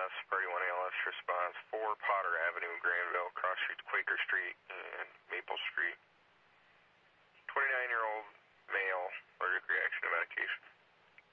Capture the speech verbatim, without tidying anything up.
S, Party one A L S response, four Potter Avenue, Granville, cross street to Quaker Street.